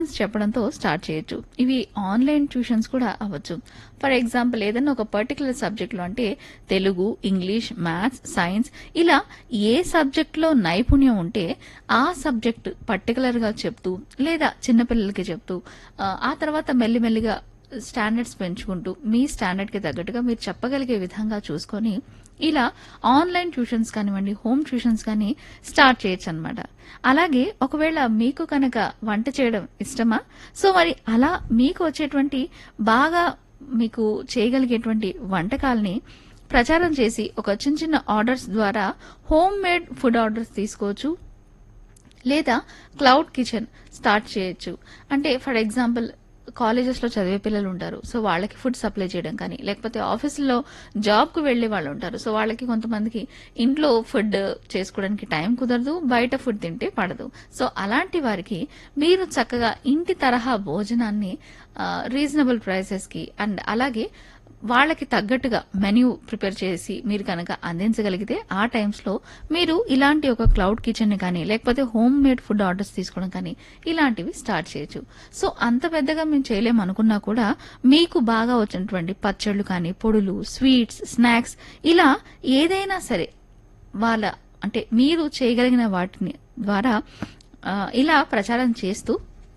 చెప్పడంతో స్టార్ట్ చేయొచ్చు. ఇవి ఆన్లైన్ ట్యూషన్స్ కూడా అవ్వచ్చు. ఫర్ ఎగ్జాంపుల్ ఏదైనా ఒక పర్టికులర్ సబ్జెక్ట్లో అంటే తెలుగు, ఇంగ్లీష్, మ్యాథ్స్, సైన్స్ ఇలా ఏ సబ్జెక్ట్లో నైపుణ్యం ఉంటే ఆ సబ్జెక్ట్ పర్టికులర్ గా చెప్తూ లేదా చిన్నపిల్లలకి చెప్తూ ఆ తర్వాత మెల్లిమెల్లిగా స్టాండర్డ్స్ పెంచుకుంటూ మీ స్టాండర్డ్ కి తగ్గట్టుగా మీరు చెప్పగలిగే విధంగా చూసుకొని ఇలా ఆన్లైన్ ట్యూషన్స్ కానివ్వండి, హోమ్ ట్యూషన్స్ కానీ స్టార్ట్ చేయొచ్చు అనమాట. అలాగే ఒకవేళ మీకు కనుక వంట చేయడం ఇష్టమా, సో మరి అలా మీకు వచ్చేటువంటి బాగా మీకు చేయగలిగేటువంటి వంటకాల్ని ప్రచారం చేసి ఒక చిన్న చిన్న ఆర్డర్స్ ద్వారా హోమ్ మేడ్ ఫుడ్ ఆర్డర్స్ తీసుకోవచ్చు. లేదా క్లౌడ్ కిచెన్ స్టార్ట్ చేయొచ్చు. అంటే ఫర్ ఎగ్జాంపుల్ కాలేజెస్ లో చదివే పిల్లలు ఉంటారు, సో వాళ్ళకి ఫుడ్ సప్లై చేయడం కానీ, లేకపోతే ఆఫీసుల్లో జాబ్ కు వెళ్లే వాళ్ళు ఉంటారు, సో వాళ్ళకి కొంతమందికి ఇంట్లో ఫుడ్ చేసుకోవడానికి టైం కుదరదు, బయట ఫుడ్ తింటే పడదు. సో అలాంటి వారికి మీరు చక్కగా ఇంటి తరహా భోజనాన్ని రీజనబుల్ ప్రైసెస్ కి అండ్ అలాగే వాళ్ళకి తగ్గట్టుగా మెన్యూ ప్రిపేర్ చేసి మీరు కనుక అందించగలిగితే ఆ టైమ్స్ లో మీరు ఇలాంటి ఒక క్లౌడ్ కిచెన్ ని కానీ లేకపోతే హోమ్ మేడ్ ఫుడ్ ఆర్డర్స్ తీసుకోవడం కానీ ఇలాంటివి స్టార్ట్ చేయొచ్చు. సో అంత పెద్దగా మేము చేయలేమనుకున్నా కూడా మీకు బాగా వచ్చినటువంటి పచ్చళ్ళు కానీ, పొడులు, స్వీట్స్, స్నాక్స్ ఇలా ఏదైనా సరే వాళ్ళ అంటే మీరు చేయగలిగిన వాటిని ద్వారా ఇలా ప్రచారం చేస్తూ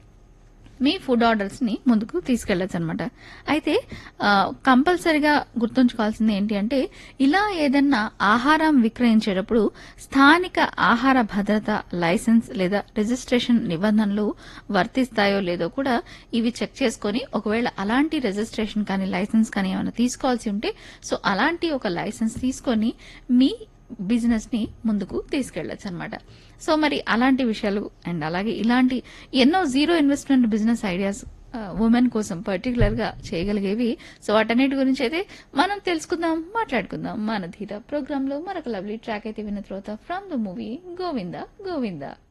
మీ ఫుడ్ ఆర్డర్స్ ని ముందుకు తీసుకెళ్లొచ్చు అనమాట. అయితే కంపల్సరిగా గుర్తుంచుకోవాల్సింది ఏంటి అంటే ఇలా ఏదన్నా ఆహారం విక్రయించేటప్పుడు స్థానిక ఆహార భద్రత లైసెన్స్ లేదా రిజిస్ట్రేషన్ నిబంధనలు వర్తిస్తాయో లేదో కూడా ఇవి చెక్ చేసుకుని ఒకవేళ అలాంటి రిజిస్ట్రేషన్ కానీ లైసెన్స్ కానీ ఏమైనా తీసుకోవాల్సి ఉంటే సో అలాంటి ఒక లైసెన్స్ తీసుకొని మీ బిజినెస్ ని ముందుకు తీసుకెళ్లొచ్చు అనమాట. సో మరి అలాంటి విషయాలు అండ్ అలాగే ఇలాంటి ఎన్నో zero investment business ideas women కోసం పర్టికులర్ గా చేయగలిగేవి. సో వాటన్నిటి గురించి అయితే మనం తెలుసుకుందాం, మాట్లాడుకుందాం మన ధీర ప్రోగ్రామ్ లో. మరొక లవ్లీ ట్రాక్ అయితే విన్న తర్వాత from the movie Govinda Govinda.